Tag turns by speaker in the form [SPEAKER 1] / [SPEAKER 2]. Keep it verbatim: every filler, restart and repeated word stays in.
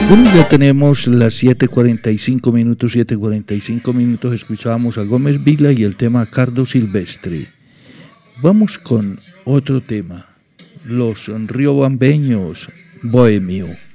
[SPEAKER 1] Bueno, ya tenemos las siete cuarenta y cinco minutos, siete cuarenta y cinco minutos, escuchábamos a Gómez Vila y el tema Cardo Silvestre. Vamos con otro tema, los riobambeños, Bohemio.